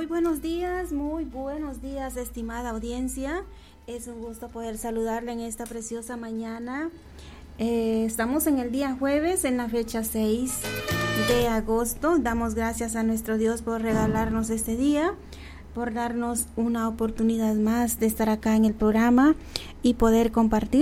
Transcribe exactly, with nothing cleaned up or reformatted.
Muy buenos días, muy buenos días, estimada audiencia. Es un gusto poder saludarle en esta preciosa mañana. Eh, estamos en el día jueves, en la fecha seis de agosto. Damos gracias a nuestro Dios por regalarnos este día, por darnos una oportunidad más de estar acá en el programa y poder compartir